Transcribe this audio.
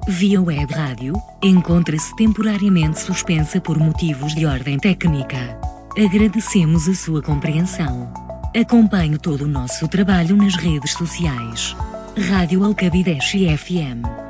via web rádio, encontra-se temporariamente suspensa por motivos de ordem técnica. Agradecemos a sua compreensão. Acompanhe todo o nosso trabalho nas redes sociais. Rádio Alcabideche FM.